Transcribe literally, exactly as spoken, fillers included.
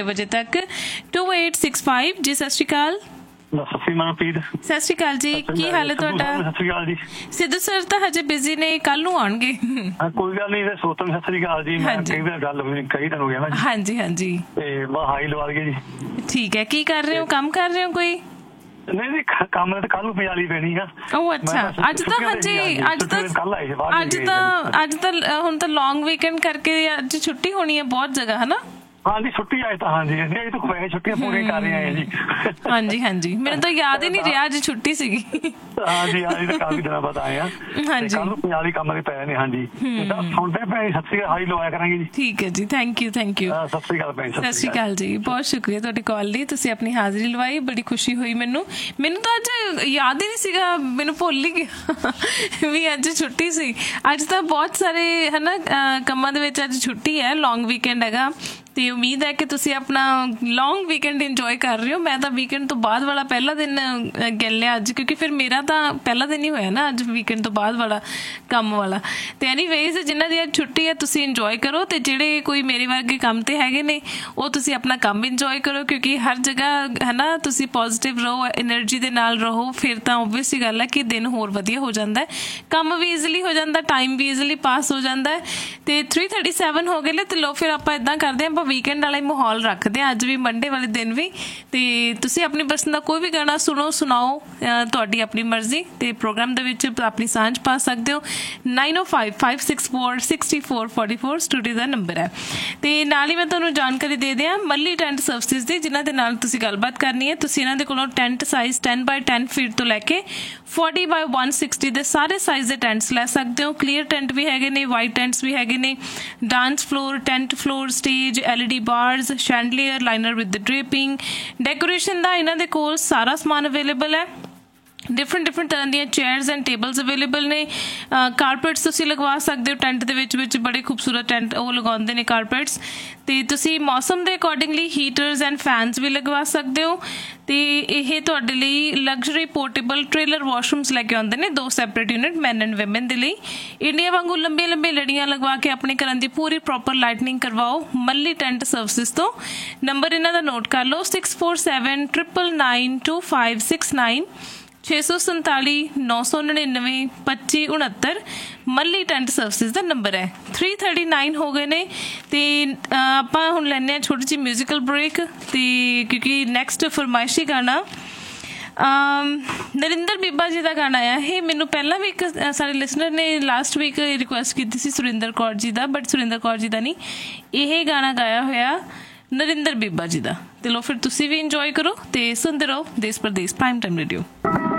छे बजे तक। To eight six five G. सत श्री अकाल। सत श्री अकाल जी, की हाल है तुहाडा? सत श्री अकाल जी। सिद्धू सर तो हजे बिजी ने, कल नूं आउणगे। कोई गल नहीं, सोतो सत श्री अकाल जी। मैं कई बार गल कई दिन हो गया ना। हाँ जी हाँ जी, ते मैं हाई लवा गए जी। ठीक है, की कर रहे हो? काम कर रहे हो कोई? नहीं नहीं, काम तो कल पजाली पैनी है। ओह अच्छा, अज तो हाँ जी, अज तो अज तो अज तो हुण तो लॉन्ग वीकेंड करके अज छुट्टी होनी है बहुत जगह, है ना? हाँ जी, छुट्टी आए तो हाँ जी, अभी तो वैसे छुट्टियां पूरी कर रहे हैं जी। हाँ जी हाँ जी, मेरे तो याद ही नहीं रहा आज छुट्टी सीगी। हाँ जी हाँ जी, तो काफी दिनों बाद आए हैं। हाँ जी, कल पंजाबी काम के पै ने। हाँ जी, सुनते पे सत श्री अकाल हाई लवाया करेंगे जी। ठीक है जी, थैंक यू थैंक यू। सत श्री अकाल भैन, सत श्री अकाल जी, बहुत शुक्रिया तुहाडी कॉल लई, तुसीं अपनी हाज़री लवाई, बड़ी खुशी हुई मैनू। मैनू तो अज याद ही नहीं सीगा, मैनू भुल ही गया भी अज छुट्टी सी। अज तो बहुत सारे है ना कामां दे विच अज छुट्टी है, लॉन्ग वीकेंड हैगा। तो उम्मीद है कि तुसी अपना लॉन्ग वीकेंड इंजॉय कर रहे हो। मैं तो वीकेंड तो बाद वाला पहला दिन गिन लिया अज, क्योंकि फिर मेरा तो पहला दिन ही होया ना अज वीकेंड तो बाद वाला काम वाला। तो एनीवेज जिन्हां दी अज छुट्टी है तुसी इंजॉय करो, तो जिहड़े कोई मेरे वर्गे काम ते हैगे ने वो तुसी अपना काम इंजॉय करो, क्योंकि हर जगह है ना तुसी पॉजिटिव रहो, एनर्जी दे नाल रहो, फिर तो ओबवियस गल है कि दिन होर वधिया हो जाता है, काम भी ईजिली हो जाता, टाइम भी ईजिली पास हो जाता है। तो थ्री थर्टी सैवन हो गए, तो लो फिर आप इदां करते हैं, वीकेंड वाला माहौल रखते हैं अज भी, मंडे वाले दिन भी। तो तुसी अपनी पसंद का कोई भी गाना सुनो, सुनाओ, तुहाडी अपनी मर्जी। तो प्रोग्राम दे विच अपनी सांझ पा सकते हो। नाइन ओ five five six four sixty four forty four studio का नंबर है। तो नाल ही मैं तुहानूं जानकारी दे दियां मल्ली टेंट सर्विसिज दी, जिन्हां दे नाल तुसी गलबात करनी है। तुसी इन्हां दे कोलों tent size ten by ten feet तो लैके फोर्टी बाय वन सिक्सटी दे सारे साइज के टेंट्स लै सकते हो। क्लीयर टेंट भी हैगे ने, वाइट टेंट्स भी हैगे ने, dance floor, tent floor, stage, LED bars, chandelier, liner with the draping, decoration का इन्हां दे कोल सारा समान अवेलेबल है। डिफरेंट डिफरेंट तरह दी चेयर्स एंड टेबल्स अवेलेबल ने। कारपेट्स तुसी लगवा सकते हो टेंट दे विच विच, बड़े खूबसूरत टेंट वो लगाउंदे ने कारपेट्स। ते तुसी मौसम के अकॉर्डिंगली हीटर्स एंड फैनस भी लगवा सकते हो। तो यह तुहाडे लई लग्जरी पोर्टेबल ट्रेलर वॉशरूम्स लैके आउंदे ने, दो separate unit man and women they लई। इंडिया वांगू लंबे लंबे लड़ियां लगवा के अपने घरां दी पूरी प्रॉपर लाइटनिंग करवाओ मल्ली टेंट सर्विसिज तो। नंबर इन्हां दा नोट कर लो, six four seven triple nine to five six nine, छे सौ संताली नौ सौ नड़िनवे पच्ची उनहत्तर मल्ली टेंट सर्विसिज का नंबर है। थ्री थर्टी नाइन हो गए ने, तो आप हुण लैने छोटी जी म्यूजिकल ब्रेक। तो क्योंकि नैक्सट फरमाइशी गाना नरिंदर बीबा जी का गाना आया है। मैनू पहला भी एक सारे लिसनर ने लास्ट वीक रिक्वेस्ट की थी सुरिंदर कौर जी का, बट सुरिंदर कौर जी का नहीं, यह गाना गाया होया नरिंदर बीबा जी का। तो लो फिर तुसी भी इंजॉय करो, तो सुनते रहो देश परदेश प्राइम टाइम रेडियो।